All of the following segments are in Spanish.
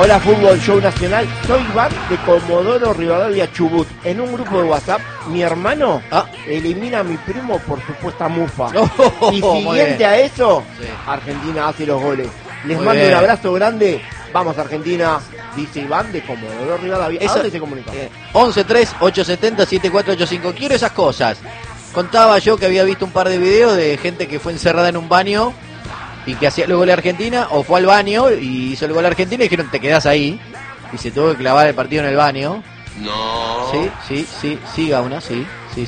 Hola Fútbol Show Nacional, soy Iván de Comodoro Rivadavia, Chubut. En un grupo de WhatsApp, mi hermano elimina a mi primo por supuesta mufa. Y siguiente a eso, Argentina hace los goles. Les mando un abrazo grande. Vamos Argentina, dice Iván de Comodoro Rivadavia. ¿A dónde se comunica? 11-3-870-7485. Quiero esas cosas. Contaba yo que había visto un par de videos de gente que fue encerrada en un baño y que hacía el gol de Argentina, o fue al baño y hizo el gol de Argentina y dijeron, te quedás ahí, y se tuvo que clavar el partido en el baño. No. Sí, Gauna, sí.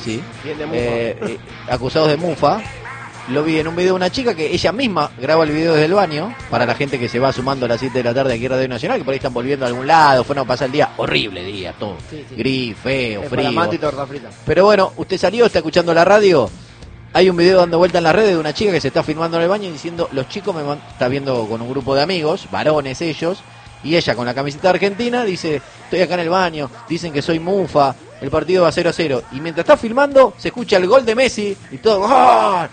Acusados de mufa. Lo vi en un video de una chica que ella misma graba el video desde el baño, para la gente que se va sumando a las 7 de la tarde aquí en Radio Nacional, que por ahí están volviendo a algún lado, fueron a pasar el día, horrible día, todo, gris, feo, frío. Y torta frita. Pero bueno, usted salió, está escuchando la radio. Hay un video dando vuelta en las redes de una chica que se está filmando en el baño diciendo, los chicos está viendo con un grupo de amigos, varones ellos, y ella con la camiseta argentina dice, estoy acá en el baño, dicen que soy mufa, el partido va 0-0. Y mientras está filmando, se escucha el gol de Messi y todo, ¡oh!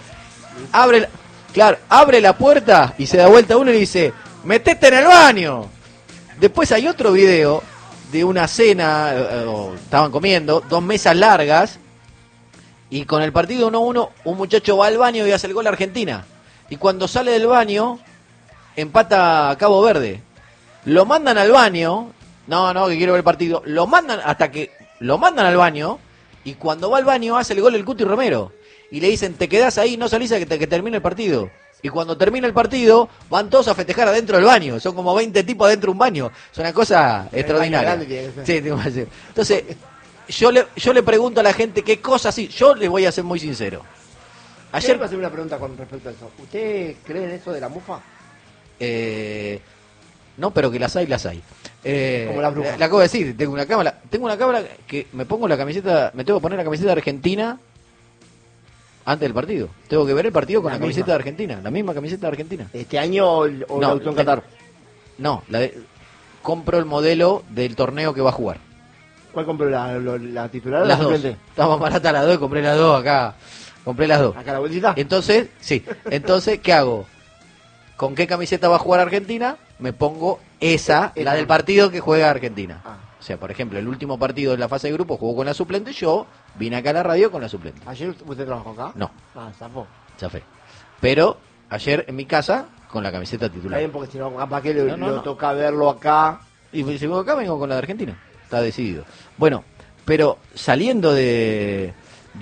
Abre la puerta y se da vuelta uno y le dice, metete en el baño. Después hay otro video de una cena, estaban comiendo, 2 mesas largas, y con el partido 1-1, un muchacho va al baño y hace el gol a Argentina. Y cuando sale del baño, empata a Cabo Verde. Lo mandan al baño, no, que quiero ver el partido. Lo mandan al baño, y cuando va al baño hace el gol el Cuti Romero. Y le dicen, te quedás ahí, no salís a que termine el partido. Y cuando termina el partido, van todos a festejar adentro del baño. Son como 20 tipos adentro de un baño. Es una cosa extraordinaria. Sí, entonces, yo le pregunto a la gente qué cosas sí. Yo les voy a ser muy sincero. Ayer iba a hacer una pregunta con respecto a eso. ¿Usted cree en eso de la mufa? No, pero que las hay. Como la bruja. La acabo de decir, tengo una cámara que me pongo la camiseta, me tengo que poner la camiseta de Argentina antes del partido. Tengo que ver el partido con la camiseta de Argentina, la misma camiseta de Argentina. ¿Este año o la auto en Qatar? No, compro el modelo del torneo que va a jugar. ¿Cuál compró? ¿La titular? Las dos. Estaba barata las dos y compré las dos acá. Compré las dos. ¿Acá la vueltita? Entonces, ¿qué hago? ¿Con qué camiseta va a jugar Argentina? Me pongo la del partido que juega Argentina. O sea, por ejemplo, el último partido de la fase de grupo jugó con la suplente, yo vine acá a la radio con la suplente. ¿Ayer usted trabajó acá? No. Zafó. Pero ayer en mi casa con la camiseta titular. Está bien, porque si no, capaz que lo toca verlo acá. Y si vengo acá, vengo con la de Argentina. Está decidido. Bueno, pero saliendo de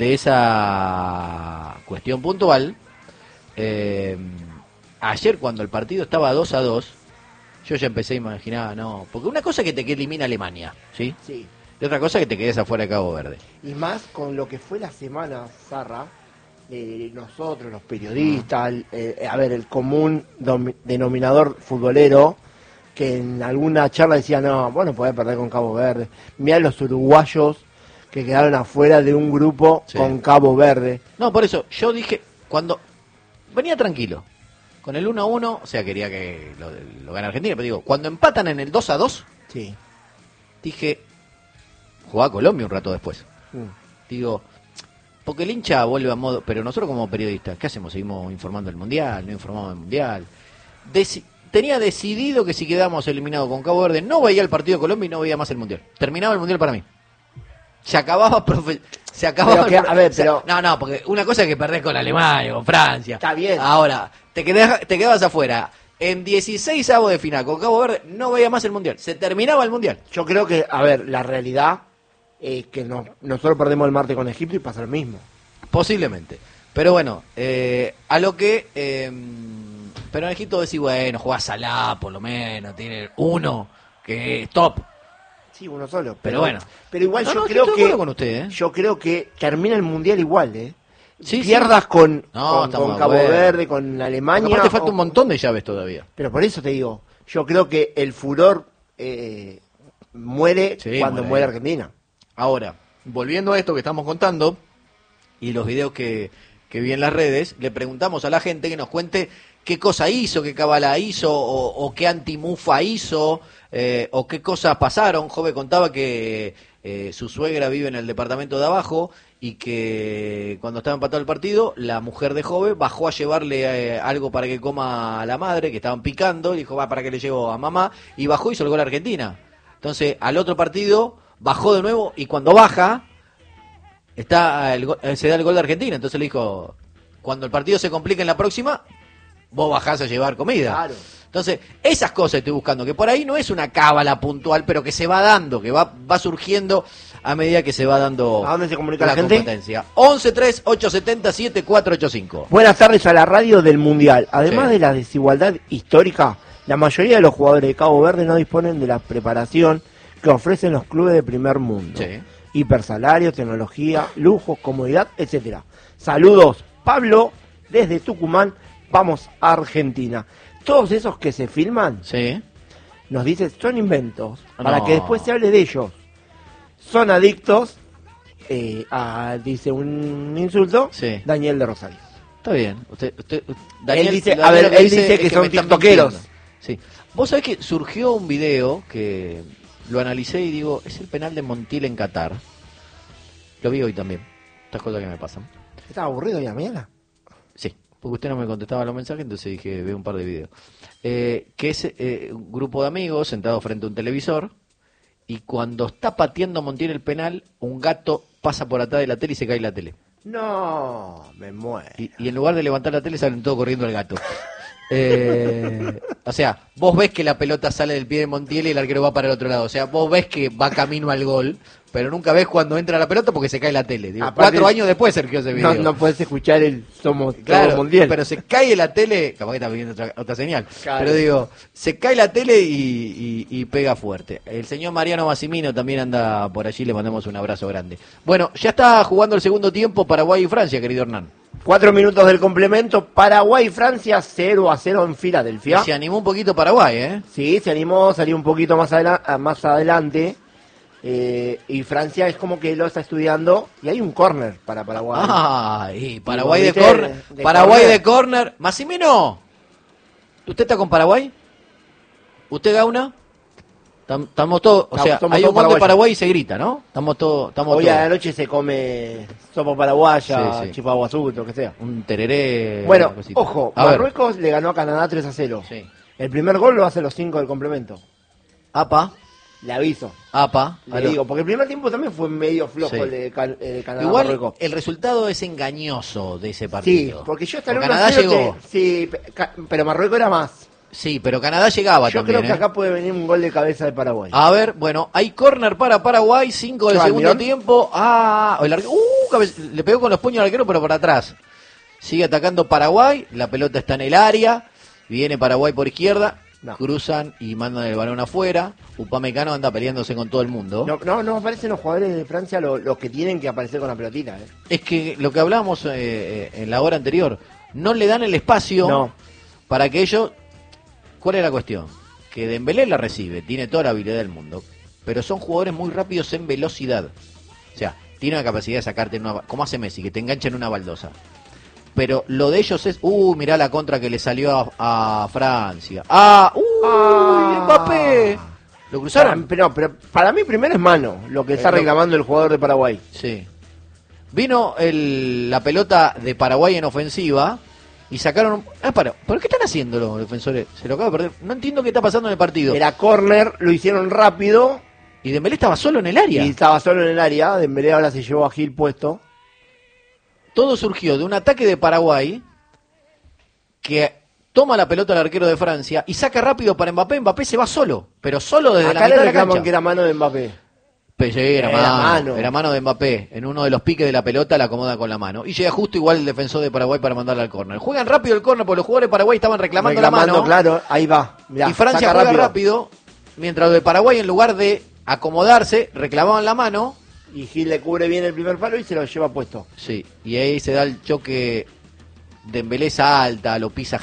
esa cuestión puntual, ayer cuando el partido estaba 2-2, yo ya empecé a imaginar, porque una cosa es que te elimina Alemania, ¿sí? Sí. Y otra cosa es que te quedes afuera de Cabo Verde. Y más con lo que fue la semana, Zarra, nosotros, los periodistas, el común denominador futbolero, que en alguna charla decía, podés perder con Cabo Verde. Mirá los uruguayos que quedaron afuera de un grupo con Cabo Verde. No, por eso, yo dije, cuando venía tranquilo, con el 1-1, o sea, quería que lo gane Argentina, pero digo, cuando empatan en el 2-2, dije, jugá Colombia un rato después. Digo, porque el hincha vuelve a modo, pero nosotros como periodistas, ¿qué hacemos? ¿Seguimos informando del Mundial? ¿No informamos del Mundial? Tenía decidido que si quedábamos eliminados con Cabo Verde, no veía el partido de Colombia y no veía más el Mundial. Terminaba el Mundial para mí. Se acababa, porque una cosa es que perdés con Alemania, con Francia. Está bien. Ahora, te quedabas afuera. En 16avos de final con Cabo Verde no veía más el Mundial. Se terminaba el Mundial. Yo creo que, la realidad es que nosotros perdemos el martes con Egipto y pasa lo mismo. Posiblemente. Pero bueno, a lo que... pero en Egipto decís, bueno, juega Salah por lo menos, tiene uno que es top. Sí, uno solo. Pero bueno. Pero igual yo creo que termina el Mundial igual, pierdas con Cabo Verde, con Alemania. Aparte falta un montón de llaves todavía. Pero por eso te digo, yo creo que el furor muere cuando muere Argentina. Ahora, volviendo a esto que estamos contando y los videos que vi en las redes, le preguntamos a la gente que nos cuente qué cosa hizo, qué cabala hizo, o qué antimufa hizo, o qué cosas pasaron. Jove contaba que su suegra vive en el departamento de abajo y que cuando estaba empatado el partido, la mujer de Jove bajó a llevarle algo para que coma a la madre, que estaban picando, y dijo, va, para que le llevo a mamá, y bajó y hizo el gol a Argentina. Entonces, al otro partido, bajó de nuevo, y cuando baja, se da el gol de Argentina. Entonces le dijo, cuando el partido se complique en la próxima, vos bajás a llevar comida. Claro. Entonces, esas cosas estoy buscando, que por ahí no es una cábala puntual, pero que se va dando, que va surgiendo a medida que se va dando ¿A dónde se comunica la la gente? competencia. 11-3-870-7485. Buenas tardes a la radio del Mundial. Además Sí. de la desigualdad histórica, la mayoría de los jugadores de Cabo Verde no disponen de la preparación que ofrecen los clubes de primer mundo. Sí. Hipersalarios, tecnología, lujos, comodidad, etcétera. Saludos, Pablo, desde Tucumán, vamos a Argentina. Todos esos que se filman, Sí. nos dicen, son inventos, para No. que después se hable de ellos. Son adictos, dice un insulto, Sí. Daniel de Rosario. Está bien. Él dice- Daniel a ver, lo que él dice dice es que son me están tiktokeros. mintiendo. Sí. Vos sabés que surgió un video que lo analicé y digo, es el penal de Montiel en Qatar. Lo vi hoy también. Estas cosas que me pasan. ¿Estaba aburrido hoy a la mañana? Sí, porque usted no me contestaba los mensajes, entonces dije, veo un par de videos. Que es un grupo de amigos sentados frente a un televisor, y cuando está pateando Montiel el penal, un gato pasa por atrás de la tele y se cae la tele. No, me muero. Y en lugar de levantar la tele, salen todos corriendo al gato. O sea, vos ves que la pelota sale del pie de Montiel y el arquero va para el otro lado. O sea, vos ves que va camino al gol, pero nunca ves cuando entra la pelota porque se cae la tele. Digo, Aparte, 4 años después surgió ese video. No puedes escuchar el Somos Claro, Todos Mundial. pero se cae la tele, capaz que está viendo otra señal, Claro. pero digo, se cae la tele y pega fuerte. El señor Mariano Massimino también anda por allí, le mandamos un abrazo grande. Bueno, ya está jugando el segundo tiempo Paraguay y Francia, querido Hernán. 4 minutos del complemento. Paraguay, Francia, 0-0 en Filadelfia. Se animó un poquito Paraguay, ¿eh? Sí, se animó, salió un poquito más adelante. Y Francia es como que lo está estudiando. Y hay un córner para Paraguay. Ay, Paraguay Y de vos viste córner. de Paraguay córner. de córner. Massimino, ¿usted está con Paraguay? ¿Usted, Gauna? Estamos todos, o sea, Somos hay todos un gol de paraguayos. Paraguay y se grita, ¿no? Estamos todos. Hoy a la noche se come sopa paraguaya, Sí, sí. chipaguazú, lo que sea. Un tereré. Bueno, una cosita. ojo, A ver. Marruecos le ganó a Canadá 3-0. Sí. El primer gol lo hace los 5 del complemento. Apa, Le aviso. apa. Le aló. digo, porque el primer tiempo también fue medio flojo Sí. el de Canadá. Igual Marruecos. el resultado es engañoso de ese Sí, partido. porque yo hasta el Porque 1-0 Canadá llegó. Sí, pero Marruecos era más. Sí, pero Canadá llegaba Yo también. creo que acá puede venir un gol de cabeza de Paraguay. A ver, bueno, hay córner para Paraguay, 5 del ¿Qué va, segundo Almirón? tiempo. Le pegó con los puños al arquero, pero por atrás. Sigue atacando Paraguay, la pelota está en el área, viene Paraguay por izquierda, No. cruzan y mandan el balón afuera. Upamecano anda peleándose con todo el mundo. No aparecen los jugadores de Francia los que tienen que aparecer con la pelotita. Es que lo que hablábamos en la hora anterior, no le dan el espacio No. para que ellos... ¿Cuál es la cuestión? Que Dembélé la recibe, tiene toda la habilidad del mundo, pero son jugadores muy rápidos en velocidad. O sea, tiene la capacidad de sacarte como hace Messi, que te engancha en una baldosa. Pero lo de ellos es, mirá la contra que le salió a Francia. Mbappé. ¿Lo cruzaron? Pero para mí primero es mano, lo que está reclamando el jugador de Paraguay. Sí. Vino la pelota de Paraguay en ofensiva y sacaron... ¿Pero qué están haciendo los defensores? Se lo acaba de perder. No entiendo qué está pasando en el partido. Era córner, lo hicieron rápido Y Dembélé estaba solo en el área. y estaba solo en el área. Dembélé ahora se llevó a Gil puesto. Todo surgió de un ataque de Paraguay que toma la pelota al arquero de Francia y saca rápido para Mbappé. Mbappé se va solo, pero solo desde la Acá le mitad de la reclaman cancha. que era mano de Mbappé. Pero sí, era Era mano. mano. Era mano de Mbappé. En uno de los piques de la pelota la acomoda con la mano. Y llega justo igual el defensor de Paraguay para mandarla al córner. Juegan rápido el córner porque los jugadores de Paraguay estaban reclamando la mano. Claro, ahí va. Mirá, Y Francia saca juega rápido, mientras los de Paraguay, en lugar de acomodarse, reclamaban la mano. Y Gil le cubre bien el primer palo y se lo lleva puesto. Sí, y ahí se da el choque. Dembélé salta, lo pisa